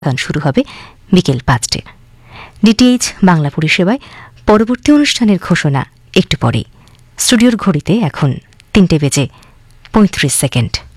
গান শুরু হবে বিকেল 5টায়। ডিটিএইচ বাংলা পরিষেবায় পরবর্তী অনুষ্ঠানের ঘোষণা একটু পরেই। স্টুডিওর ঘড়িতে এখন 3:35